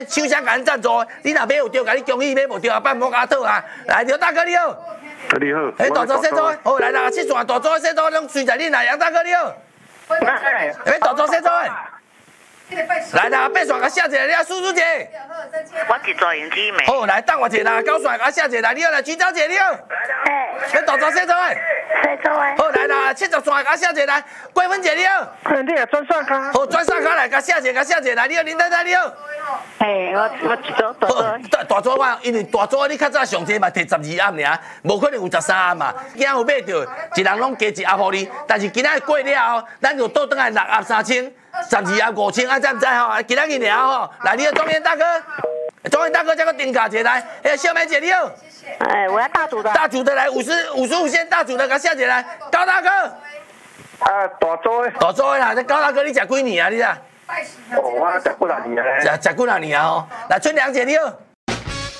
厂商甲咱赞助，你若买有对，甲你恭喜；买无对，办莫甲讨啊！来，刘大哥你好， 你好， 哎，大组小组，好来啦，七线大组小组拢随在你啦，杨大哥你好，哎，大组小组的。来啦，八线甲写一下，你啊，叔叔姐。 我一撮用机没。 好，来等我一下啦，九线甲写一下，你好来，徐小姐你好。哎，大组小组的。 小组的。 好来啦，70线甲写一下来，桂芬姐你好。 你也转刷卡。 好，转刷卡来甲写一下，来，你好，林太太你好。 嘿，我一组大组。 大组我，因为大组你较早上车嘛摕12暗尔，无可能有13暗嘛。今仔有买着，一人拢加一暗互你，但是今仔过了后，咱就倒转来6暗3000，12暗5000，啊，知唔知吼？今仔日尔吼，来，你好，庄园大哥，庄园大哥，这个定价一来，哎，小梅姐你好。 哎，我要大组的。 大组的来55线，大组的甲写一来，高大哥。 大组的。 大组的啦，这高大哥你食几年啊？你啊？ 我食几啊年啊。 食几啊年啊？吼，来春良姐你好。